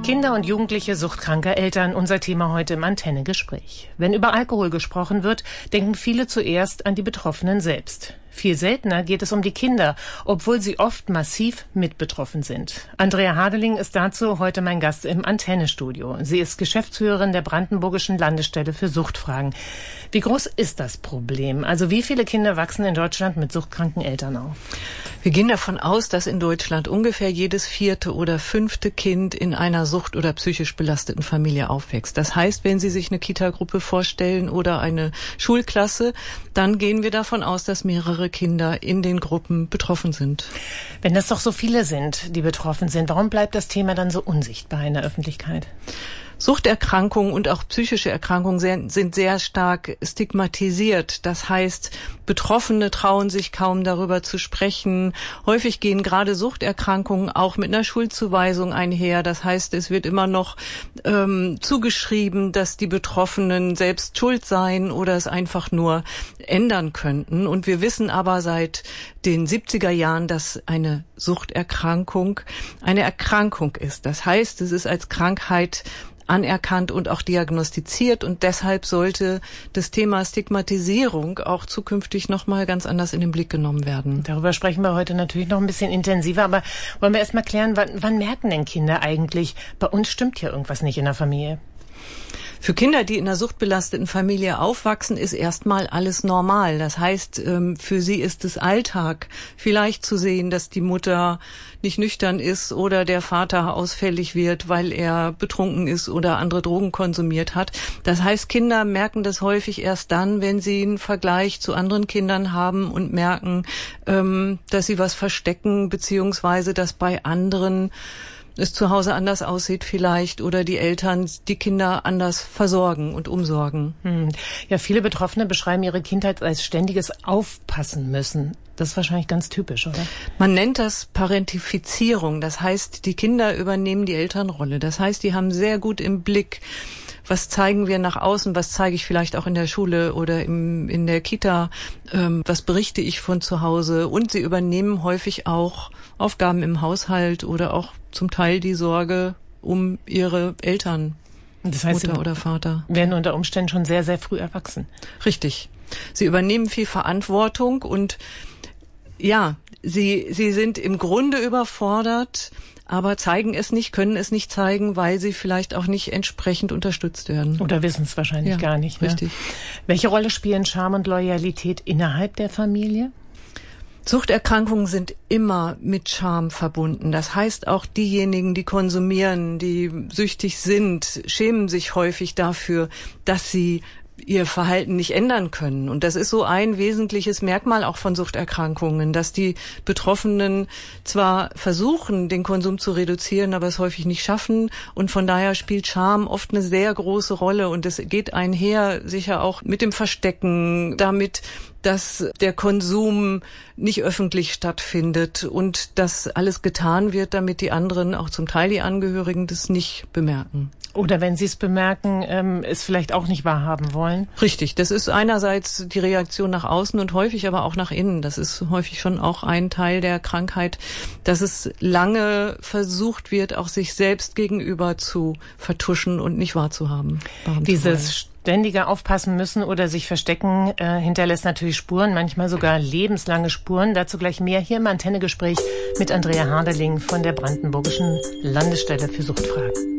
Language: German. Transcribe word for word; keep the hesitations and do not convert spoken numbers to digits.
Kinder und Jugendliche suchtkranker Eltern, unser Thema heute im Antenne-Gespräch. Wenn über Alkohol gesprochen wird, denken viele zuerst an die Betroffenen selbst. Viel seltener geht es um die Kinder, obwohl sie oft massiv mitbetroffen sind. Andrea Hadeling ist dazu heute mein Gast im Antenne-Studio. Sie ist Geschäftsführerin der Brandenburgischen Landesstelle für Suchtfragen. Wie groß ist das Problem? Also wie viele Kinder wachsen in Deutschland mit suchtkranken Eltern auf? Wir gehen davon aus, dass in Deutschland ungefähr jedes vierte oder fünfte Kind in einer sucht- oder psychisch belasteten Familie aufwächst. Das heißt, wenn Sie sich eine Kita-Gruppe vorstellen oder eine Schulklasse, dann gehen wir davon aus, dass mehrere Kinder in den Gruppen betroffen sind. Wenn das doch so viele sind, die betroffen sind, warum bleibt das Thema dann so unsichtbar in der Öffentlichkeit? Suchterkrankungen und auch psychische Erkrankungen sind sehr stark stigmatisiert. Das heißt, Betroffene trauen sich kaum darüber zu sprechen. Häufig gehen gerade Suchterkrankungen auch mit einer Schuldzuweisung einher. Das heißt, es wird immer noch ähm, zugeschrieben, dass die Betroffenen selbst schuld seien oder es einfach nur ändern könnten. Und wir wissen aber seit den siebziger Jahren, dass eine Suchterkrankung eine Erkrankung ist. Das heißt, es ist als Krankheit anerkannt und auch diagnostiziert, und deshalb sollte das Thema Stigmatisierung auch zukünftig nochmal ganz anders in den Blick genommen werden. Darüber sprechen wir heute natürlich noch ein bisschen intensiver, aber wollen wir erst mal klären, wann, wann merken denn Kinder eigentlich, bei uns stimmt hier irgendwas nicht in der Familie? Für Kinder, die in einer suchtbelasteten Familie aufwachsen, ist erstmal alles normal. Das heißt, für sie ist es Alltag, vielleicht zu sehen, dass die Mutter nicht nüchtern ist oder der Vater ausfällig wird, weil er betrunken ist oder andere Drogen konsumiert hat. Das heißt, Kinder merken das häufig erst dann, wenn sie einen Vergleich zu anderen Kindern haben und merken, dass sie was verstecken, beziehungsweise dass bei anderen es zu Hause anders aussieht vielleicht oder die Eltern die Kinder anders versorgen und umsorgen. Hm. Ja, viele Betroffene beschreiben ihre Kindheit als ständiges Aufpassen müssen. Das ist wahrscheinlich ganz typisch, oder? Man nennt das Parentifizierung. Das heißt, die Kinder übernehmen die Elternrolle. Das heißt, die haben sehr gut im Blick, was zeigen wir nach außen, was zeige ich vielleicht auch in der Schule oder im, in der Kita, ähm, was berichte ich von zu Hause. Und sie übernehmen häufig auch Aufgaben im Haushalt oder auch zum Teil die Sorge um ihre Eltern, das heißt, Mutter oder Vater. Werden unter Umständen schon sehr, sehr früh erwachsen. Richtig. Sie übernehmen viel Verantwortung und ja, sie, sie sind im Grunde überfordert, aber zeigen es nicht, können es nicht zeigen, weil sie vielleicht auch nicht entsprechend unterstützt werden. Oder wissen es wahrscheinlich ja, gar nicht. Ne? Richtig. Welche Rolle spielen Scham und Loyalität innerhalb der Familie? Suchterkrankungen sind immer mit Scham verbunden. Das heißt, auch diejenigen, die konsumieren, die süchtig sind, schämen sich häufig dafür, dass sie ihr Verhalten nicht ändern können. Und das ist so ein wesentliches Merkmal auch von Suchterkrankungen, dass die Betroffenen zwar versuchen, den Konsum zu reduzieren, aber es häufig nicht schaffen. Und von daher spielt Scham oft eine sehr große Rolle. Und es geht einher sicher auch mit dem Verstecken, damit, dass der Konsum nicht öffentlich stattfindet und dass alles getan wird, damit die anderen, auch zum Teil die Angehörigen, das nicht bemerken. Oder wenn sie es bemerken, ähm, es vielleicht auch nicht wahrhaben wollen. Richtig, das ist einerseits die Reaktion nach außen und häufig aber auch nach innen. Das ist häufig schon auch ein Teil der Krankheit, dass es lange versucht wird, auch sich selbst gegenüber zu vertuschen und nicht wahrzuhaben. Dieses ständige Aufpassen müssen oder sich verstecken äh, hinterlässt natürlich Spuren, manchmal sogar lebenslange Spuren. Dazu gleich mehr hier im Antenne-Gespräch mit Andrea Hadeling von der Brandenburgischen Landesstelle für Suchtfragen.